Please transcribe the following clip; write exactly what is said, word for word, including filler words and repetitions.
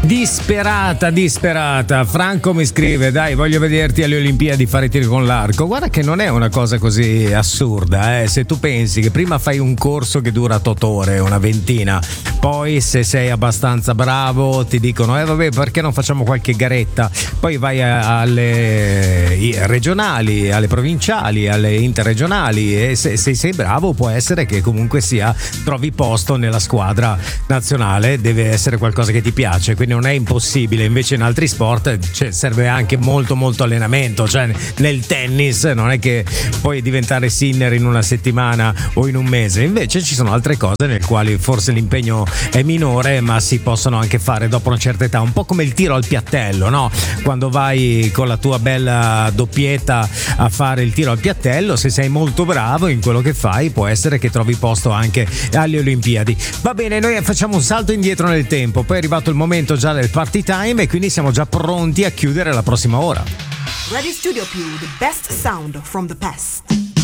Disperata, disperata. Franco mi scrive: dai, voglio vederti alle Olimpiadi fare tiri con l'arco. Guarda che non è una cosa così assurda, eh. Se tu pensi che prima fai un corso che dura otto ore, una ventina, poi se sei abbastanza bravo ti dicono: eh vabbè, perché non facciamo qualche garetta? Poi vai a, alle regionali, alle provinciali, alle interregionali, e se, se sei bravo può essere che comunque sia trovi posto nella squadra nazionale. Deve essere qualcosa che ti piace, quindi non è impossibile. Invece in altri sport cioè, serve anche molto molto allenamento, cioè nel tennis non è che puoi diventare sinner in una settimana o in un mese. Invece ci sono altre cose nel quali forse l'impegno è minore, ma si possono anche fare dopo una certa età, un po' come il tiro al piattello, no? Quando vai con la tua bella doppietta a fare il tiro al piattello, se sei molto bravo in quello che fai può essere che trovi posto anche alle Olimpiadi. Va bene, noi facciamo un salto indietro nel tempo, poi è arrivato il momento già del party time e quindi siamo già pronti a chiudere la prossima ora. Radio Studio Più, the best sound from the past.